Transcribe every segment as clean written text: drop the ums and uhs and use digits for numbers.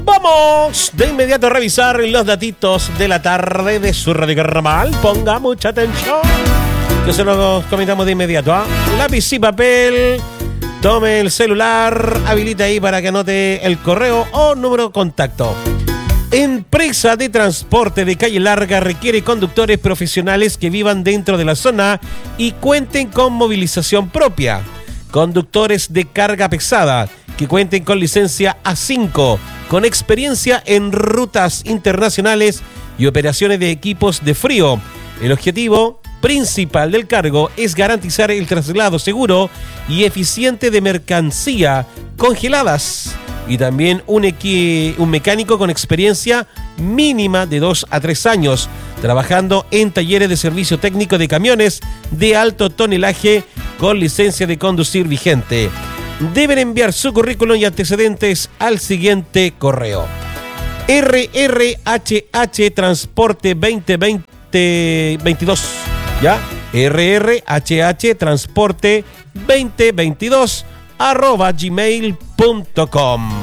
Vamos de inmediato a revisar los datitos de la tarde de su Radio Carnaval. Ponga mucha atención, que se los comentamos de inmediato. Lápiz y papel, tome el celular, habilita ahí para que anote el correo o número de contacto. Empresa de transporte de calle larga requiere conductores profesionales que vivan dentro de la zona y cuenten con movilización propia. Conductores de carga pesada que cuenten con licencia A5, con experiencia en rutas internacionales y operaciones de equipos de frío. El objetivo principal del cargo es garantizar el traslado seguro y eficiente de mercancía congeladas y también un mecánico con experiencia mínima de 2 a 3 años, trabajando en talleres de servicio técnico de camiones de alto tonelaje con licencia de conducir vigente. Deben enviar su currículum y antecedentes al siguiente correo: RRHH Transporte 2022, ¿ya? RRHH Transporte 2022 @gmail.com.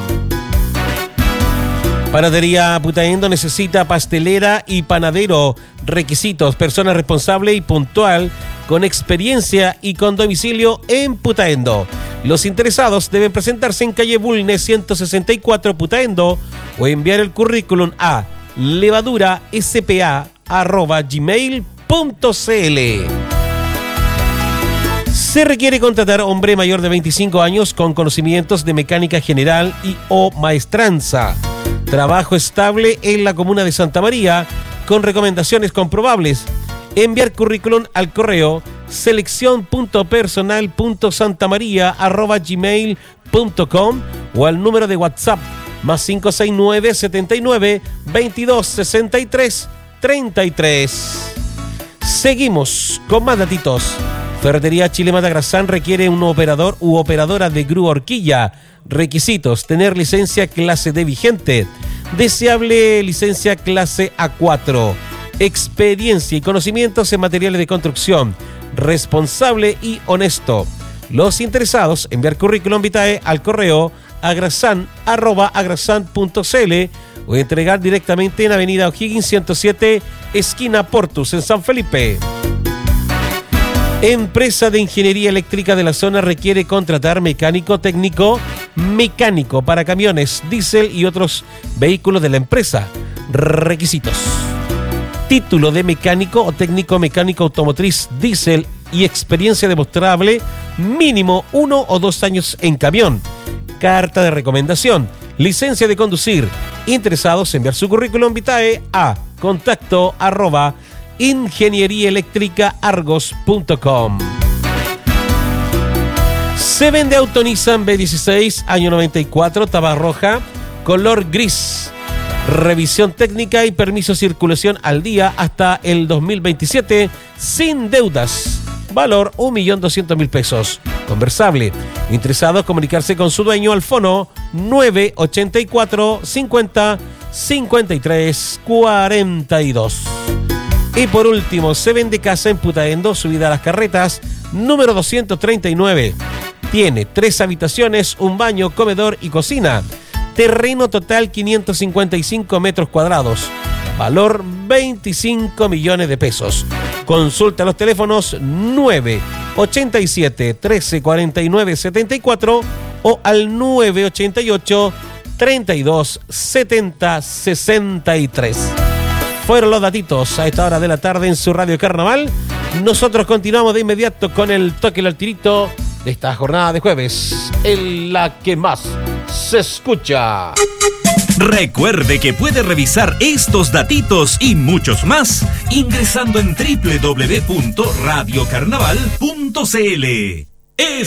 Panadería Putaendo necesita pastelera y panadero. Requisitos: persona responsable y puntual, con experiencia y con domicilio en Putaendo. Los interesados deben presentarse en calle Bulnes 164 Putaendo o enviar el currículum a levaduraspa@gmail.cl. Se requiere contratar hombre mayor de 25 años con conocimientos de mecánica general y o maestranza. Trabajo estable en la comuna de Santa María con recomendaciones comprobables. Enviar currículum al correo selección.personal.santamaria@gmail.com o al número de WhatsApp +569 79 22 63 33. Seguimos con más datitos. Ferretería Chile Matagrasán requiere un operador u operadora de grúa horquilla. Requisitos: tener licencia clase D vigente, deseable licencia clase A4, experiencia y conocimientos en materiales de construcción, responsable y honesto. Los interesados, enviar currículum vitae al correo agrasan@agrasan.cl o entregar directamente en Avenida O'Higgins 107, esquina Portus, en San Felipe. Empresa de Ingeniería Eléctrica de la zona requiere contratar mecánico técnico, mecánico para camiones, diésel y otros vehículos de la empresa. Requisitos: título de mecánico o técnico mecánico automotriz, diésel y experiencia demostrable, mínimo 1 o 2 años en camión. Carta de recomendación, licencia de conducir. Interesados, enviar su currículum vitae a contacto@ingenieriaeléctricaargos.com. Se vende auto Nissan B16, año 94, tapa roja, color gris. Revisión técnica y permiso de circulación al día hasta el 2027, sin deudas. Valor 1.200.000 pesos. Conversable. Interesados, comunicarse con su dueño al fono 984 50 53 42. Y por último, se vende casa en Putaendo, subida a las carretas, número 239. Tiene 3 habitaciones, un baño, comedor y cocina. Terreno total 555 metros cuadrados. Valor 25 millones de pesos. Consulta los teléfonos 987 13 49 74 o al 988 32 70 63. Fueron los datitos a esta hora de la tarde en su Radio Carnaval. Nosotros continuamos de inmediato con el toque al tirito de esta jornada de jueves, en la que más se escucha. Recuerde que puede revisar estos datitos y muchos más ingresando en www.radiocarnaval.cl.